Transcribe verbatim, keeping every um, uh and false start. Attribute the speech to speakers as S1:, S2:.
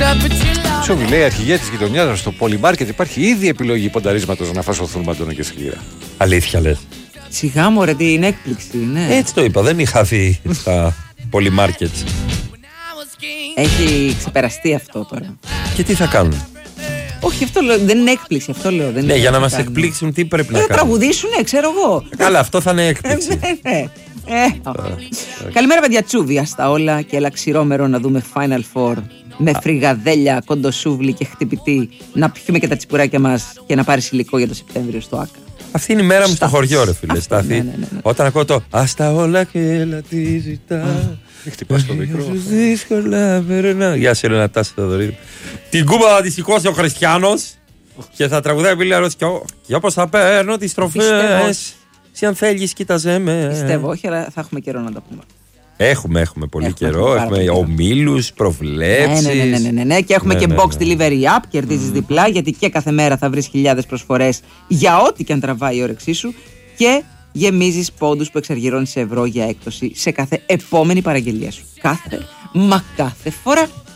S1: Τσούβι λέει αρχηγέ της γειτονιάς μας στο πολυμάρκετ υπάρχει ήδη επιλογή πονταρίσματος να φασωθούν μαντώνο και σκλήρα.
S2: Αλήθεια λες?
S3: Σιγά μωρέ, τι είναι έκπληξη, ναι.
S2: Έτσι το είπα, δεν είχα δει στα πολυμάρκετ.
S3: Έχει ξεπεραστεί αυτό τώρα.
S2: Και τι θα κάνουν?
S3: Όχι, αυτό λέω, δεν είναι έκπληξη, αυτό λέω. Δεν
S2: Ναι,
S3: είναι
S2: για να
S3: να
S2: μας
S3: κάνουν.
S2: εκπλήξουν τι πρέπει να
S3: Ε,
S2: κάνουν.
S3: τραγουδήσουνε, ξέρω εγώ.
S2: Καλά, αυτό θα είναι έκπληξη.
S3: Ε, ε, ε. Καλημέρα, παιδιά, τσούβια στα όλα και έλα ξηρόμερο να δούμε Final Four. Με φρυγαδέλια, κοντοσούβλι και χτυπητή. Να πιούμε και τα τσιπουράκια μας και να πάρεις υλικό για το Σεπτέμβριο στο ΆΚΑ.
S2: Αυτή είναι η μέρα μου στο χωριό, ρε φίλε.
S3: Αυτό,
S2: Στάθη.
S3: ναι, ναι, ναι, ναι.
S2: Όταν ακούω το Άστα όλα και έλα τι ζητά.
S1: Χτυπάς το μικρό.
S2: Δύσκολα περνά. Γεια σε ένα τάση Θεοδωρίδη. Την κούπα θα τη σηκώσει ο Χριστιανός και θα τραγουδάει Μπίλαρος και όπως θα παίρνω τις τροφές. Si αν θέλεις κοίταζε με.
S3: Πιστεύω, όχι, αλλά θα έχουμε καιρό να τα πούμε.
S2: Έχουμε, έχουμε πολύ
S3: Έχουμε,
S2: καιρό.
S3: έχουμε πάρα
S2: Έχουμε
S3: πολύ καιρό.
S2: ομίλους, προβλέψεις.
S3: Ναι, ναι, ναι, ναι, ναι, ναι. Και έχουμε
S2: Ναι,
S3: και
S2: ναι,
S3: box
S2: ναι.
S3: delivery app. Κερδίζεις διπλά γιατί και κάθε μέρα θα βρεις χιλιάδες προσφορές για ό,τι και αν τραβάει η όρεξή σου. Και γεμίζεις πόντους που εξαργυρώνεις σε ευρώ για έκπτωση σε κάθε επόμενη παραγγελία σου. Κάθε, μα κάθε φορά.